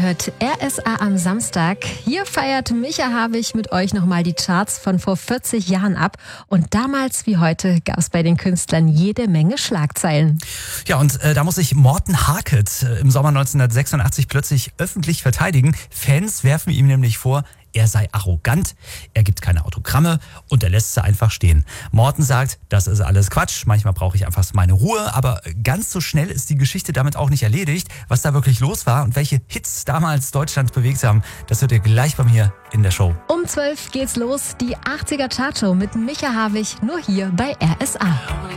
hört RSA am Samstag. Hier feiert Micha Havig mit euch nochmal die Charts von vor 40 Jahren ab. Und damals wie heute gab es bei den Künstlern jede Menge Schlagzeilen. Ja, und da muss sich Morten Harket im Sommer 1986 plötzlich öffentlich verteidigen. Fans werfen ihm nämlich vor, er sei arrogant, er gibt keine Autogramme und er lässt sie einfach stehen. Morten sagt, das ist alles Quatsch, manchmal brauche ich einfach meine Ruhe, aber ganz so schnell ist die Geschichte damit auch nicht erledigt. Was da wirklich los war und welche Hits damals Deutschland bewegt haben, das hört ihr gleich bei mir in der Show. Um 12 geht's los, die 80er Chartshow mit Micha Havig, nur hier bei RSA.